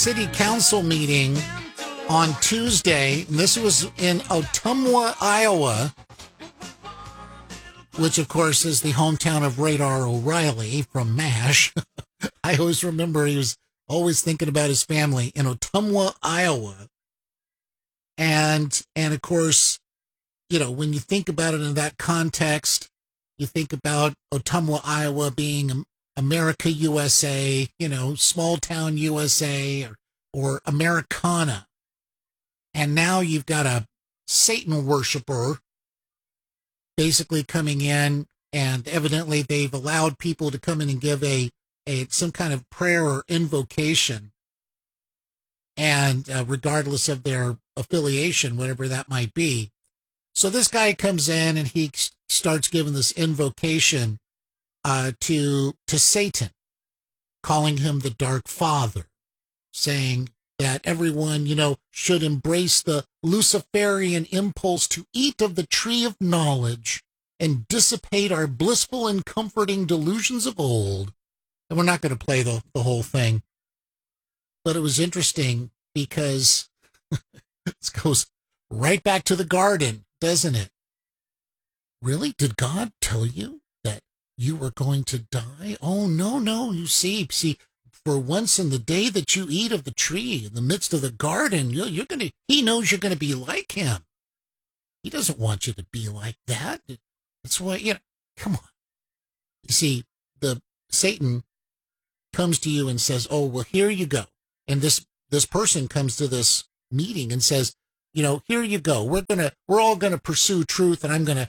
City Council meeting on Tuesday. And this was in Ottumwa, Iowa, which, of course, is the hometown of Radar O'Reilly from MASH. I always remember he was always thinking about his family in Ottumwa, Iowa. And of course, you know, when you think about it in that context, you think about Ottumwa, Iowa being America, USA, you know, small town USA or Americana. And now you've got a Satan worshiper basically coming in, and evidently they've allowed people to come in and give some kind of prayer or invocation. And regardless of their affiliation, whatever that might be. So this guy comes in and he starts giving this invocation to Satan, calling him the Dark Father, saying that everyone, you know, should embrace the Luciferian impulse to eat of the tree of knowledge and dissipate our blissful and comforting delusions of old. And we're not going to play the whole thing. But it was interesting because this goes right back to the garden, doesn't it? Really? Did God tell you that you were going to die? Oh, no. You see, for once in the day that you eat of the tree in the midst of the garden, he knows you're going to be like him. He doesn't want you to be like that. That's why, you know, come on. You see, Satan comes to you and says, oh, well, here you go. And this person comes to this meeting and says, you know, here you go. We're all going to pursue truth, and I'm going to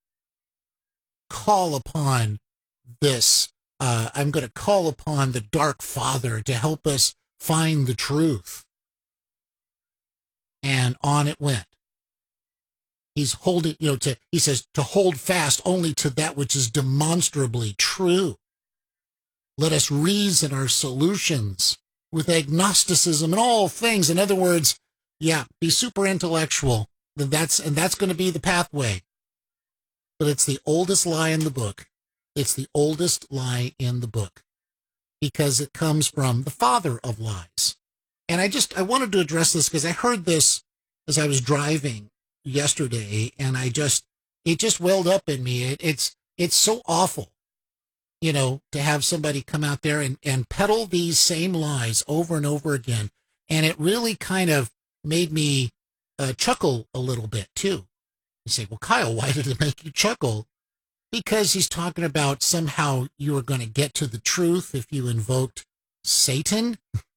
call upon this. I'm going to call upon the Dark Father to help us find the truth. And on it went. He's holding, you know, he says to hold fast only to that which is demonstrably true. Let us reason our solutions with agnosticism and all things. In other words, yeah, be super intellectual. That's going to be the pathway. But it's the oldest lie in the book. It's the oldest lie in the book because it comes from the father of lies. And I wanted to address this because I heard this as I was driving yesterday, and it just welled up in me. It's so awful, you know, to have somebody come out there and peddle these same lies over and over again. And it really kind of made me chuckle a little bit too. You say, well, Kyle, why did it make you chuckle? Because he's talking about somehow you were going to get to the truth if you invoked Satan.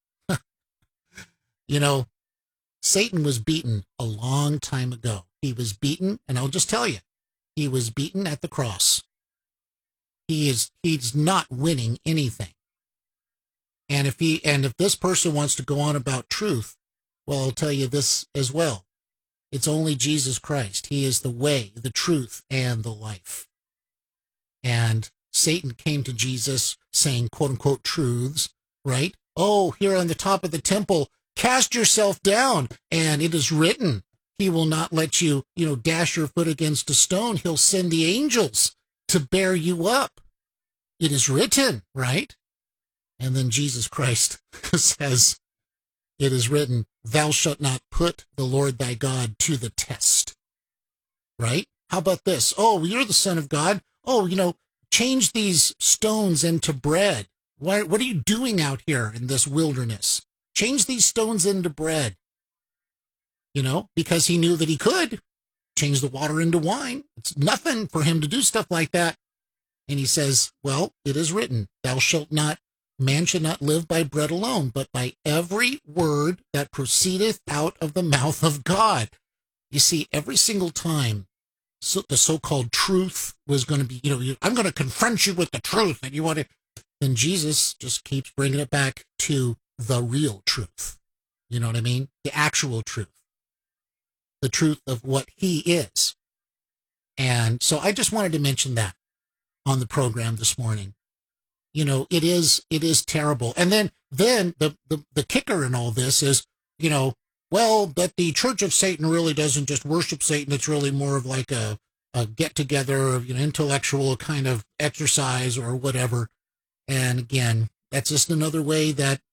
You know, Satan was beaten a long time ago. He was beaten, and I'll just tell you, he was beaten at the cross. He's not winning anything. And if this person wants to go on about truth, well, I'll tell you this as well. It's only Jesus Christ. He is the way, the truth, and the life. And Satan came to Jesus saying, quote unquote, truths, right? Oh, here on the top of the temple, cast yourself down. And it is written, he will not let you, you know, dash your foot against a stone. He'll send the angels to bear you up. It is written, right? And then Jesus Christ says, it is written, thou shalt not put the Lord thy God to the test. Right? How about this? Oh, you're the Son of God. Oh, you know, change these stones into bread. What are you doing out here in this wilderness? Change these stones into bread. You know, because he knew that he could change the water into wine. It's nothing for him to do stuff like that. And he says, well, it is written, man should not live by bread alone, but by every word that proceedeth out of the mouth of God. You see, every single time the so-called truth was going to be, you know, I'm going to confront you with the truth, and you want to, then Jesus just keeps bringing it back to the real truth. You know what I mean? The actual truth. The truth of what he is. And so I just wanted to mention that on the program this morning. You know, it is terrible. And then the kicker in all this is, you know, well, that the Church of Satan really doesn't just worship Satan. It's really more of like a get together, you know, intellectual kind of exercise or whatever. And again, that's just another way that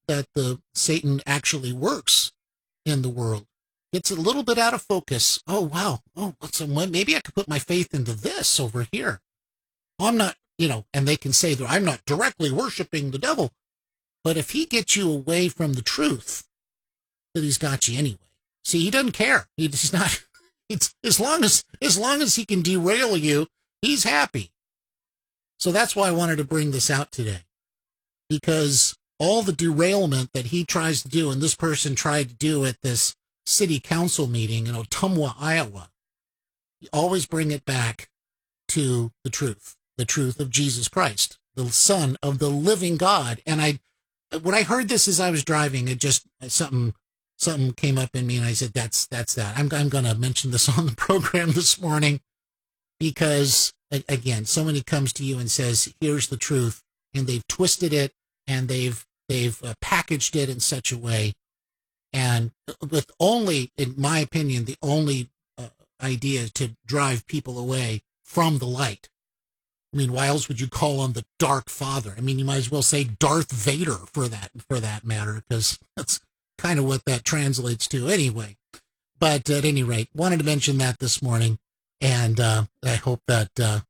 the Satan actually works in the world gets a little bit out of focus. Oh, wow. Oh, maybe I could put my faith into this over here. I'm not, and they can say that I'm not directly worshiping the devil. But if he gets you away from the truth, that he's got you anyway. See, he doesn't care. He's not, it's as long as he can derail you, he's happy. So that's why I wanted to bring this out today, because all the derailment that he tries to do, and this person tried to do at this city council meeting in Ottumwa, Iowa, you always bring it back to the truth of Jesus Christ, the Son of the living God. And when I heard this as I was driving, it just, something came up in me, and I said, that's that. I'm going to mention this on the program this morning, because again, somebody comes to you and says, here's the truth, and they've twisted it, and they've packaged it in such a way, and with only, in my opinion, the only idea to drive people away from the light. I mean, why else would you call on the Dark Father? I mean, you might as well say Darth Vader for that matter, because that's kind of what that translates to anyway. But at any rate, wanted to mention that this morning, and I hope that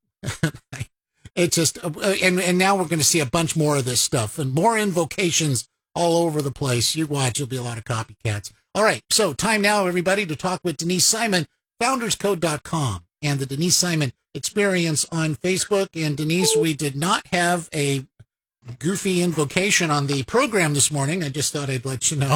it just and now we're going to see a bunch more of this stuff and more invocations all over the place. You watch, there'll be a lot of copycats. All right, so time now, everybody, to talk with Denise Simon, founderscode.com, and the Denise Simon Experience on Facebook. And Denise, we did not have a goofy invocation on the program this morning. I just thought I'd let you know,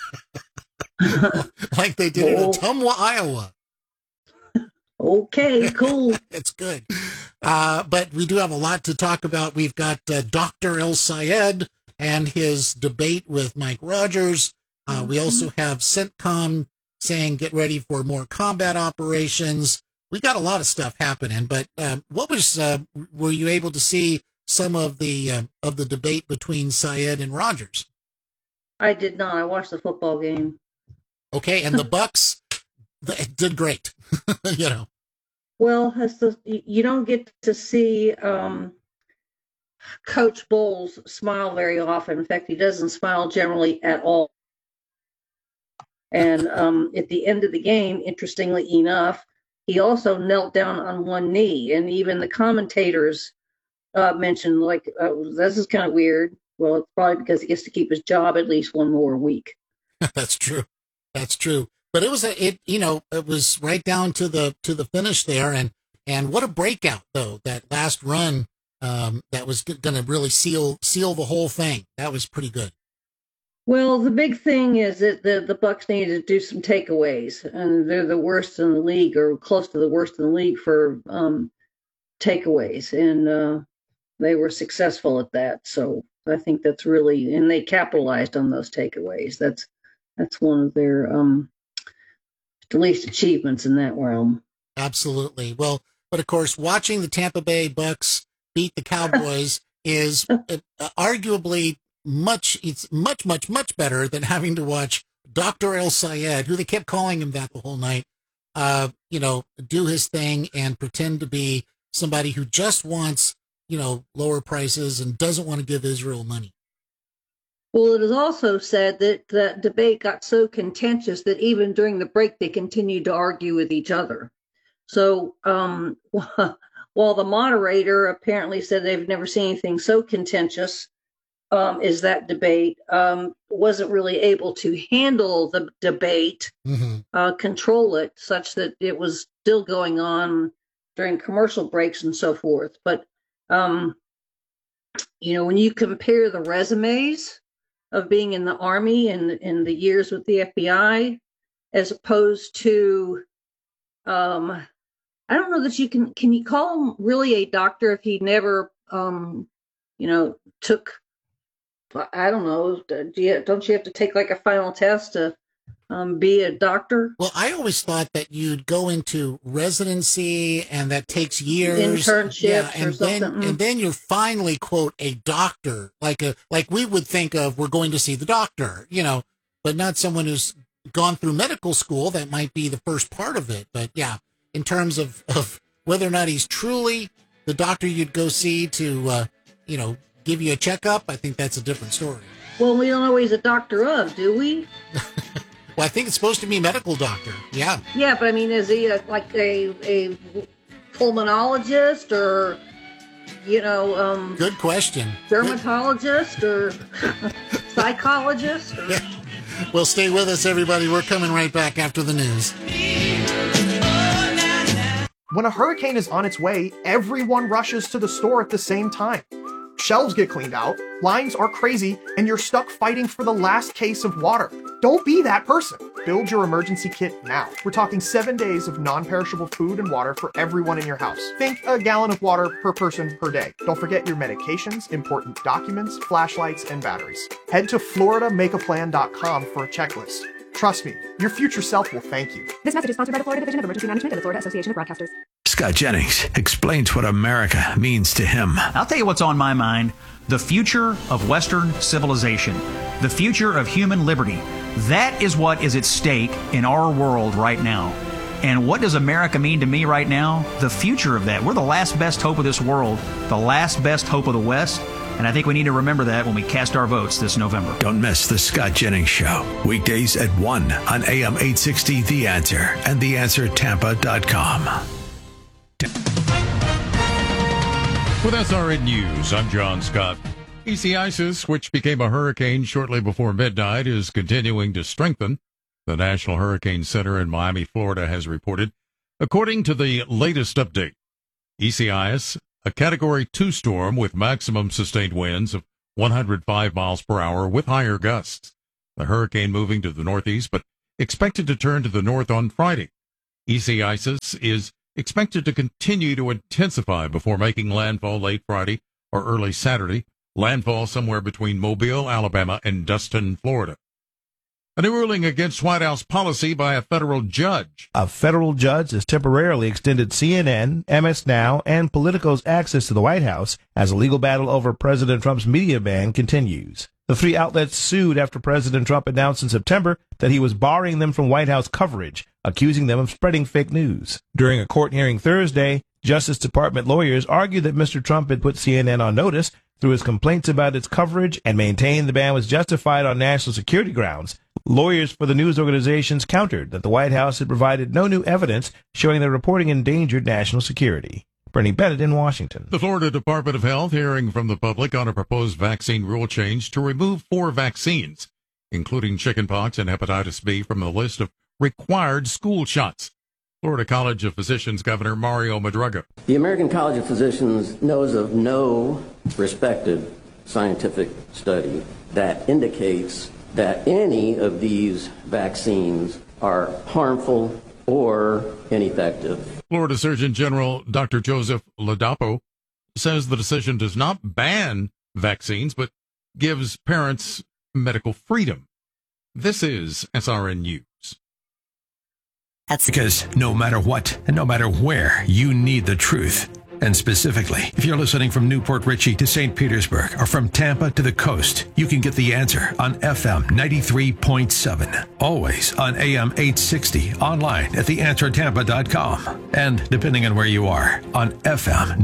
like they did in Ottumwa, Iowa. Okay, cool. It's good. But we do have a lot to talk about. We've got Dr. El-Sayed and his debate with Mike Rogers. We also have CENTCOM saying get ready for more combat operations. We got a lot of stuff happening, but were you able to see some of the debate between Sayed and Rogers? I did not. I watched the football game. Okay, and the Bucks did great. Well, you don't get to see Coach Bowles smile very often. In fact, he doesn't smile generally at all. And at the end of the game, interestingly enough, he also knelt down on one knee, and even the commentators mentioned, this is kind of weird. Well, it's probably because he gets to keep his job at least one more week. That's true. But it was right down to the finish there, and what a breakout though, that last run that was going to really seal the whole thing. That was pretty good. Well, the big thing is that the Bucks needed to do some takeaways, and they're the worst in the league, or close to the worst in the league for takeaways, and they were successful at that. So I think that's really, and they capitalized on those takeaways. That's one of their least achievements in that realm. Absolutely. Well, but of course, watching the Tampa Bay Bucks beat the Cowboys is arguably much better than having to watch Dr. El-Sayed, who they kept calling him that the whole night, do his thing and pretend to be somebody who just wants, lower prices and doesn't want to give Israel money. Well, it is also said that the debate got so contentious that even during the break, they continued to argue with each other. So while the moderator apparently said they've never seen anything so contentious, is that debate, wasn't really able to handle the debate, control it, such that it was still going on during commercial breaks and so forth. But, when you compare the resumes of being in the Army and in the years with the FBI, as opposed to, I don't know that can you call him really a doctor if he never, took, I don't know, don't you have to take like a final test to be a doctor? Well, I always thought that you'd go into residency and that takes years. Internships or something. And then you're finally, quote, a doctor, like we would think of, we're going to see the doctor, but not someone who's gone through medical school. That might be the first part of it. But yeah, in terms of whether or not he's truly the doctor you'd go see to, give you a checkup, I think that's a different story. Well, we don't know what he's a doctor of, do we? Well, I think it's supposed to be medical doctor. Yeah. Yeah, but I mean, is he like a pulmonologist or, Good question. dermatologist or psychologist? Or... Yeah. Well, stay with us, everybody. We're coming right back after the news. When a hurricane is on its way, everyone rushes to the store at the same time. Shelves get cleaned out, lines are crazy, and you're stuck fighting for the last case of water. Don't be that person. Build your emergency kit now. We're talking 7 days of non-perishable food and water for everyone in your house. Think a gallon of water per person per day. Don't forget your medications, important documents, flashlights, and batteries. Head to FloridaMakeAPlan.com for a checklist. Trust me, your future self will thank you. This message is sponsored by the Florida Division of Emergency Management and the Florida Association of Broadcasters. Scott Jennings explains what America means to him. I'll tell you what's on my mind. The future of Western civilization. The future of human liberty. That is what is at stake in our world right now. And what does America mean to me right now? The future of that. We're the last best hope of this world. The last best hope of the West. And I think we need to remember that when we cast our votes this November. Don't miss the Scott Jennings Show. Weekdays at 1 on AM 860 The Answer and TheAnswerTampa.com. With SRN News, I'm John Scott. Isis, which became a hurricane shortly before midnight, is continuing to strengthen. The National Hurricane Center in Miami, Florida, has reported. According to the latest update, Isis, a Category 2 storm with maximum sustained winds of 105 miles per hour with higher gusts. The hurricane moving to the northeast, but expected to turn to the north on Friday. Isis is expected to continue to intensify before making landfall late Friday or early Saturday. Landfall somewhere between Mobile, Alabama, and Dustin, Florida. A new ruling against White House policy by a federal judge. A federal judge has temporarily extended CNN, MS Now, and Politico's access to the White House as a legal battle over President Trump's media ban continues. The three outlets sued after President Trump announced in September that he was barring them from White House coverage, accusing them of spreading fake news. During a court hearing Thursday, Justice Department lawyers argued that Mr. Trump had put CNN on notice through his complaints about its coverage and maintained the ban was justified on national security grounds. Lawyers for the news organizations countered that the White House had provided no new evidence showing their reporting endangered national security. Bernie Bennett in Washington. The Florida Department of Health hearing from the public on a proposed vaccine rule change to remove 4 vaccines, including chickenpox and hepatitis B, from the list of required school shots. Florida College of Physicians Governor Mario Madruga. The American College of Physicians knows of no respected scientific study that indicates that any of these vaccines are harmful or ineffective. Florida Surgeon General Dr. Joseph Ladapo says the decision does not ban vaccines, but gives parents medical freedom. This is SRN News. That's because no matter what and no matter where, you need the truth. And specifically, if you're listening from Newport Richey to St. Petersburg or from Tampa to the coast, you can get the answer on FM 93.7. Always on AM 860, online at theanswertampa.com. And depending on where you are, on FM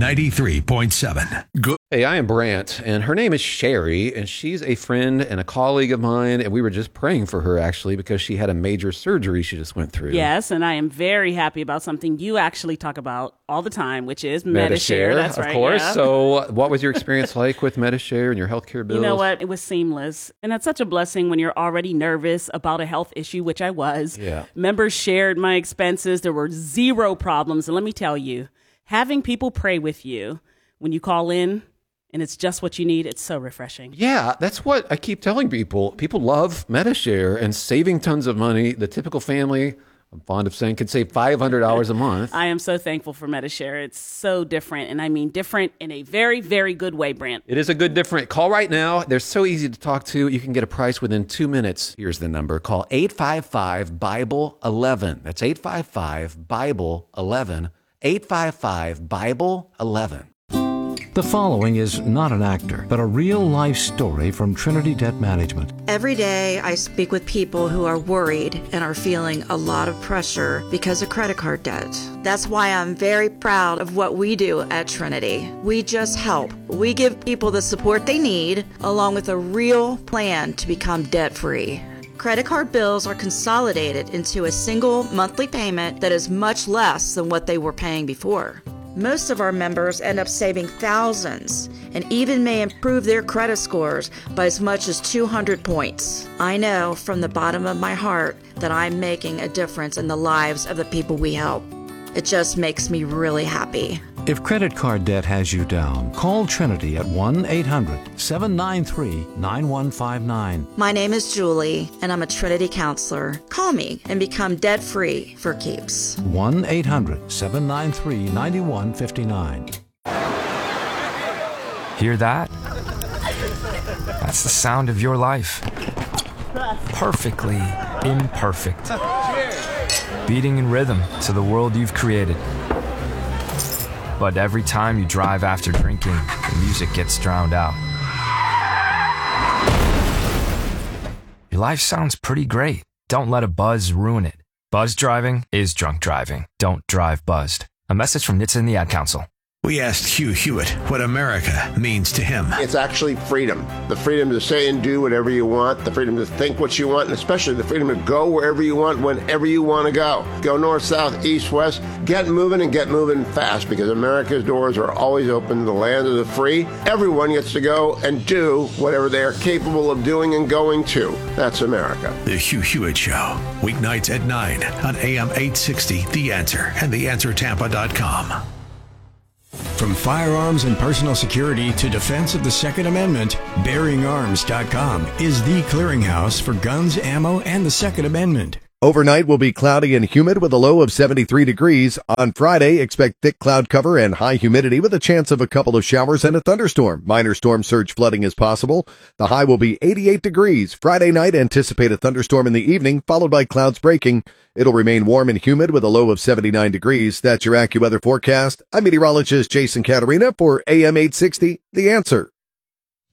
93.7. Hey, I am Brant, and her name is Sherry, and she's a friend and a colleague of mine, and we were just praying for her, actually, because she had a major surgery she just went through. Yes, and I am very happy about something you actually talk about all the time, which is Medi-Share. That's right, of course. Yeah. So what was your experience like with Medi-Share and your healthcare bills? You know what? It was seamless. And that's such a blessing when you're already nervous about a health issue, which I was. Yeah. Members shared my expenses. There were zero problems. And let me tell you, having people pray with you when you call in, and it's just what you need, it's so refreshing. Yeah, that's what I keep telling people. People love Medi-Share and saving tons of money. The typical family, I'm fond of saying, could save $500 a month. I am so thankful for Medi-Share. It's so different, and I mean different in a very, very good way, Brant. It is a good different. Call right now. They're so easy to talk to. You can get a price within 2 minutes. Here's the number. Call 855-BIBLE-11. That's 855-BIBLE-11. 855-BIBLE-11. The following is not an actor, but a real-life story from Trinity Debt Management. Every day I speak with people who are worried and are feeling a lot of pressure because of credit card debt. That's why I'm very proud of what we do at Trinity. We just help. We give people the support they need, along with a real plan to become debt-free. Credit card bills are consolidated into a single monthly payment that is much less than what they were paying before. Most of our members end up saving thousands and even may improve their credit scores by as much as 200 points. I know from the bottom of my heart that I'm making a difference in the lives of the people we help. It just makes me really happy. If credit card debt has you down, call Trinity at 1-800-793-9159. My name is Julie, and I'm a Trinity counselor. Call me and become debt-free for keeps. 1-800-793-9159. Hear that? That's the sound of your life. Perfectly imperfect. Beating in rhythm to the world you've created. But every time you drive after drinking, the music gets drowned out. Your life sounds pretty great. Don't let a buzz ruin it. Buzz driving is drunk driving. Don't drive buzzed. A message from NHTSA and the Ad Council. We asked Hugh Hewitt what America means to him. It's actually freedom. The freedom to say and do whatever you want, the freedom to think what you want, and especially the freedom to go wherever you want, whenever you want to go. Go north, south, east, west. Get moving and get moving fast, because America's doors are always open, the land of the free. Everyone gets to go and do whatever they are capable of doing and going to. That's America. The Hugh Hewitt Show, weeknights at 9 on AM 860, The Answer, and theanswertampa.com. From firearms and personal security to defense of the Second Amendment, BearingArms.com is the clearinghouse for guns, ammo, and the Second Amendment. Overnight will be cloudy and humid with a low of 73 degrees. On Friday, expect thick cloud cover and high humidity with a chance of a couple of showers and a thunderstorm. Minor storm surge flooding is possible. The high will be 88 degrees. Friday night, anticipate a thunderstorm in the evening, followed by clouds breaking. It'll remain warm and humid with a low of 79 degrees. That's your AccuWeather forecast. I'm meteorologist Jason Caterina for AM 860, The Answer.